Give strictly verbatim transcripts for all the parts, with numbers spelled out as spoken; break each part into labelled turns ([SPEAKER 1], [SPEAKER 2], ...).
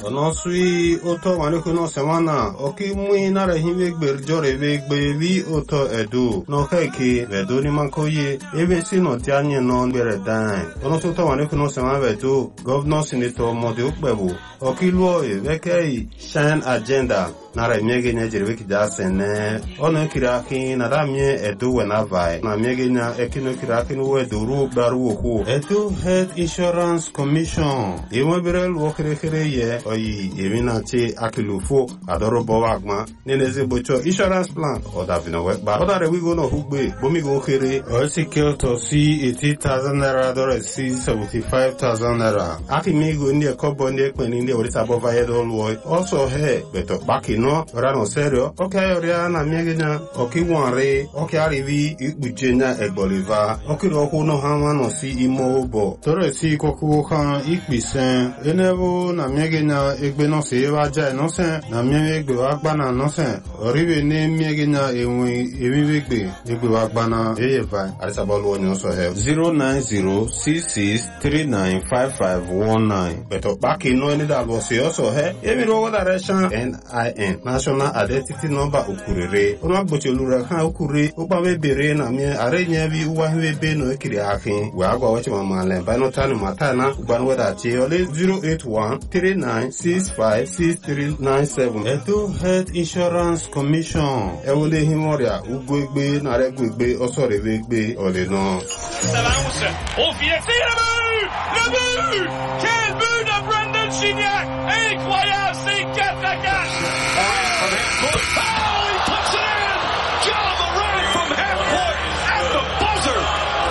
[SPEAKER 1] ono sui oto wanu kuno semana oki mui nare hime gberjore ve gbevi oto edu no keke vedo ni mankoye ebe si no tianye no bere dan ono soto wanu kuno semana vedo governor senator mode ukbebu oki luo e vekei shine agenda nare miege nya jirwe kija sene ono kiraki na ramie edu wena vai na miege nya ekino kiraki no wedo ru baru oku edu health insurance commission imo berel wokere kere ye oyi emina che akilufo adoro bowagma neneze bocho insurance plan oda bino weba oda re wigo no hugbe bomi go kere o secure to see eighty thousand naira dore see seventy-five thousand naira aki migo ndi kobo ndi ekweni ndi orita bova yedo luo also he beto baki no rano serio okay oria na miegenya okiwanre okay arivi ikbujenya egboliva okiro ku no hanwa no si imo bo tore si koku kan ikpisen enevo na miegenya egbe no se waja no se na miegbe wa gbana no se oriwe ne miegenya enwe ewigbe egbe wa gbana eyeva arisabolu onyo so he zero nine zero six six three nine five five one nine beto baki no ni da lo se also he emiro direction N I N national identity number ukurere ono gbochelu kan ukure ogbawe bere na mi arenye bi uwa hwebe no ekiri akin we agwa wachi mama le ba no tanu mata na ugban weda che ole zero eight one three nine six five six three nine seven eto health insurance commission e wole himoria ugwegbe na regwegbe osorewegbe ole no
[SPEAKER 2] Salance au filet le but le but quel but de Brendan Gignac incroyable c'est quatre à quatre Oh, he puts it in! John Moran from half-court at the buzzer!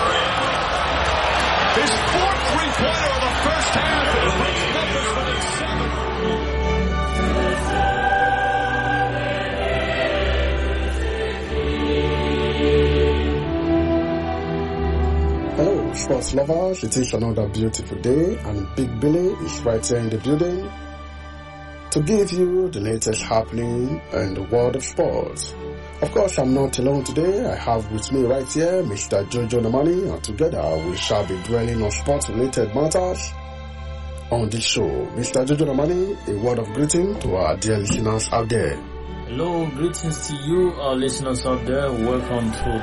[SPEAKER 2] His fourth three-pointer of the first half and brings Memphis within seven.
[SPEAKER 3] Hello, sports lovers. It is another beautiful day, and Big Billy is right here in the building to give you the latest happening in the world of sports. Of course, I'm not alone today. I have with me right here Mister Jojo Namani, and together we shall be dwelling on sports-related matters on this show. Mister Jojo Namani, a word of greeting to our dear listeners out there.
[SPEAKER 4] Hello, greetings to you, our listeners out there. Welcome to